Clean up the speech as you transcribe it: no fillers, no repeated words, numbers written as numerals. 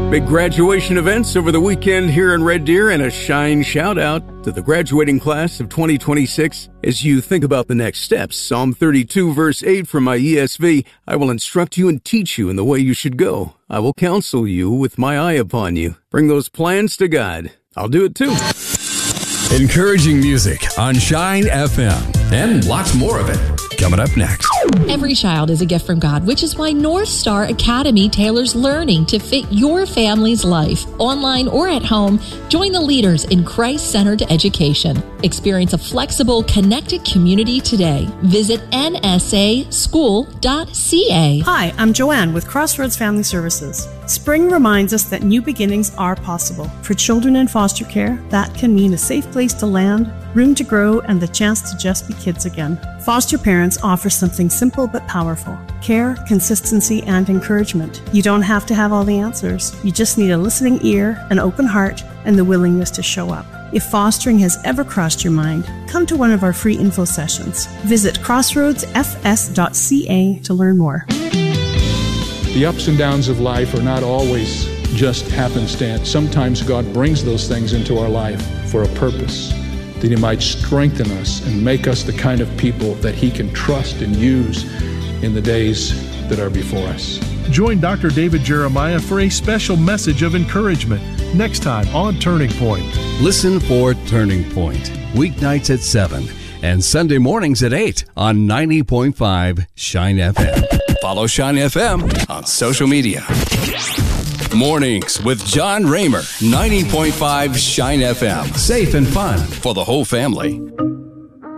Big graduation events over the weekend here in Red Deer, and a Shine shout-out to the graduating class of 2026. As you think about the next steps, Psalm 32, verse 8 from my ESV, I will instruct you and teach you in the way you should go. I will counsel you with my eye upon you. Bring those plans to God. I'll do it too. Encouraging music on Shine FM, and lots more of it coming up next. Every child is a gift from God, which is why North Star Academy tailors learning to fit your family's life. Online or at home, join the leaders in Christ-centered education. Experience a flexible, connected community today. Visit nsaschool.ca. Hi, I'm Joanne with Crossroads Family Services. Spring reminds us that new beginnings are possible. For children in foster care, that can mean a safe place to land, room to grow, and the chance to just be kids again. Foster parents offer something simple but powerful: care, consistency, and encouragement. You don't have to have all the answers. You just need a listening ear, an open heart, and the willingness to show up. If fostering has ever crossed your mind, come to one of our free info sessions. Visit crossroadsfs.ca to learn more. The ups and downs of life are not always just happenstance. Sometimes God brings those things into our life for a purpose, that He might strengthen us and make us the kind of people that He can trust and use in the days that are before us. Join Dr. David Jeremiah for a special message of encouragement next time on Turning Point. Listen for Turning Point, weeknights at 7 and Sunday mornings at 8 on 90.5 Shine FM. Follow Shine FM on social media. Mornings with John Raymer, 90.5 Shine FM. Safe and fun for the whole family.